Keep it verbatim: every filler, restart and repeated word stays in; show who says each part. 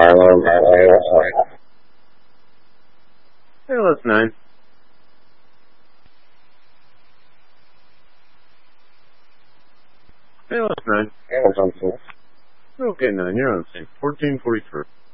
Speaker 1: Hey, that's nine. Hey, that's nine. Okay, nine, you're on the same. fourteen forty-three.